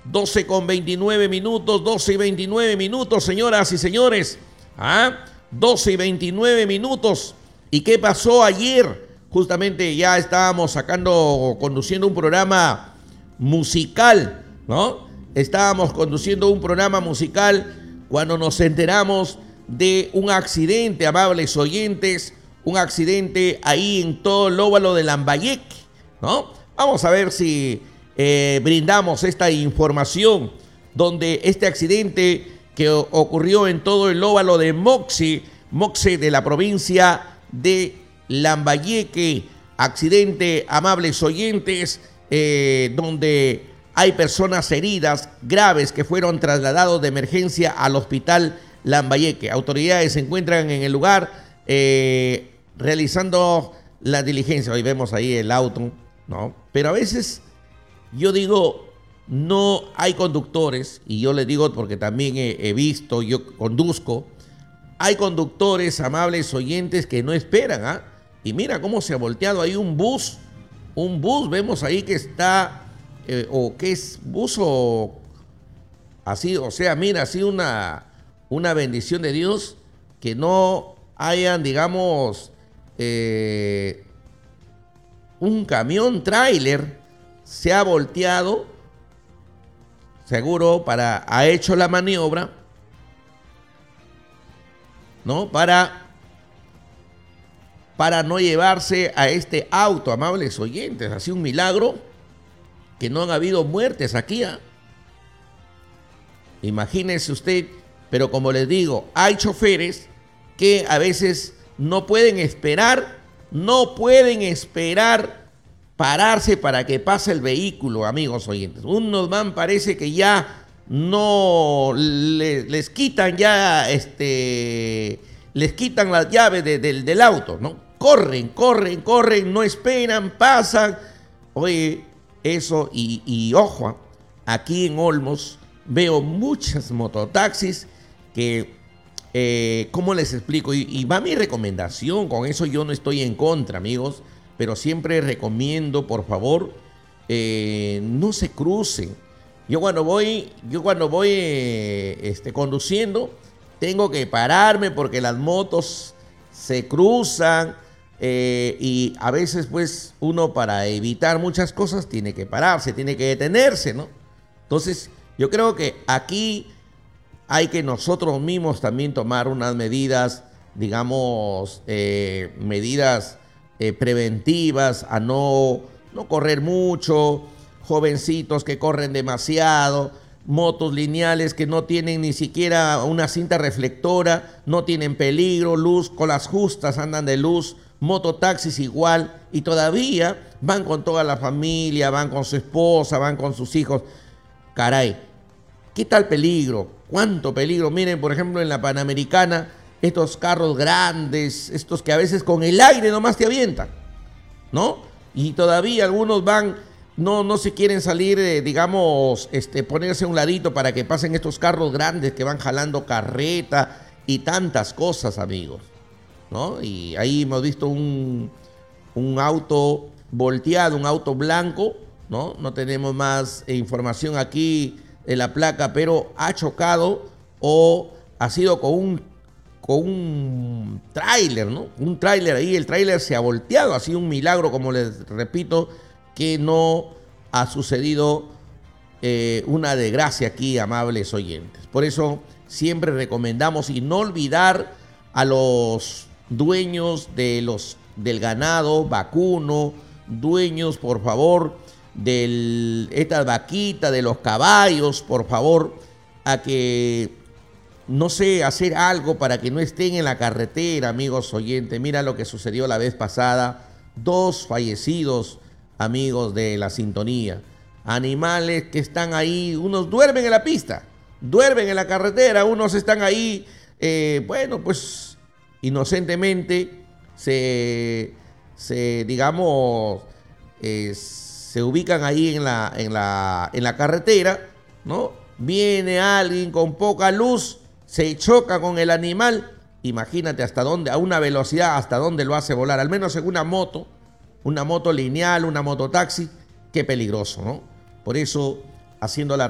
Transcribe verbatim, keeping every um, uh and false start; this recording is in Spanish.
doce con veintinueve minutos, doce y veintinueve minutos, señoras y señores. ¿Ah? doce y veintinueve minutos. ¿Y qué pasó ayer? Justamente ya estábamos sacando, conduciendo un programa musical, ¿no? Estábamos conduciendo un programa musical cuando nos enteramos de un accidente, amables oyentes, un accidente ahí en todo el óvalo de Lambayeque, ¿no? Vamos a ver si eh, brindamos esta información donde este accidente que ocurrió en todo el óvalo de Moxe, Moxe de la provincia de Lambayeque, accidente, amables oyentes, eh, donde hay personas heridas graves que fueron trasladados de emergencia al hospital Lambayeque. Autoridades se encuentran en el lugar eh, realizando la diligencia. Hoy vemos ahí el auto, ¿no? Pero a veces yo digo, no hay conductores, y yo les digo porque también he, he visto, yo conduzco, hay conductores, amables oyentes, que no esperan, ¿ah? Y mira cómo se ha volteado ahí un bus, un bus, vemos ahí que está, eh, o que es bus o así, o sea, mira, así una, una bendición de Dios que no hayan, digamos, eh, un camión tráiler se ha volteado, seguro para, ha hecho la maniobra, ¿no? Para, para no llevarse a este auto, amables oyentes. Ha sido un milagro que no han habido muertes aquí, ¿eh? Imagínese usted, pero como les digo, hay choferes que a veces no pueden esperar, no pueden esperar pararse para que pase el vehículo, amigos oyentes. Unos van, parece que ya no le, les quitan ya, este, les quitan las llaves de, de, del auto, ¿no? Corren, corren, corren, no esperan, pasan. Oye, eso, y, y ojo, aquí en Olmos veo muchas mototaxis que, eh, ¿cómo les explico? Y, y va mi recomendación, con eso yo no estoy en contra, amigos, pero siempre recomiendo, por favor, eh, no se crucen. Yo cuando voy, yo cuando voy eh, este, conduciendo, tengo que pararme porque las motos se cruzan eh, y a veces pues uno, para evitar muchas cosas, tiene que pararse, tiene que detenerse, ¿no? Entonces yo creo que aquí hay que nosotros mismos también tomar unas medidas, digamos, eh, medidas eh, preventivas, a no, no correr mucho, jovencitos que corren demasiado, motos lineales que no tienen ni siquiera una cinta reflectora, no tienen peligro, luz, con las justas andan de luz, mototaxis igual, y todavía van con toda la familia, van con su esposa, van con sus hijos. Caray, ¿qué tal peligro? ¿Cuánto peligro? Miren, por ejemplo, en la Panamericana, estos carros grandes, estos que a veces con el aire nomás te avientan, ¿no? Y todavía algunos van, no, no se quieren salir, eh, digamos, este, ponerse a un ladito para que pasen estos carros grandes que van jalando carreta y tantas cosas, amigos, ¿no? Y ahí hemos visto un, un auto volteado, un auto blanco, ¿no? No tenemos más eh, información aquí de la placa, pero ha chocado o ha sido con un con un tráiler, ¿no? Un tráiler ahí, el tráiler se ha volteado, ha sido un milagro, como les repito, que no ha sucedido eh, una desgracia aquí, amables oyentes. Por eso siempre recomendamos y no olvidar a los dueños de los, del ganado vacuno, dueños, por favor, de estas vaquitas, de los caballos, por favor, a que, no sé, hacer algo para que no estén en la carretera, amigos oyentes. Mira lo que sucedió la vez pasada, dos fallecidos, amigos de la sintonía, animales que están ahí, unos duermen en la pista, duermen en la carretera, unos están ahí, eh, bueno, pues inocentemente se, se digamos, eh, se ubican ahí en la, en la, en la carretera, ¿no? Viene alguien con poca luz, se choca con el animal, imagínate hasta dónde, a una velocidad hasta dónde lo hace volar, al menos en una moto, una moto lineal, una mototaxi, qué peligroso, ¿no? Por eso, haciendo la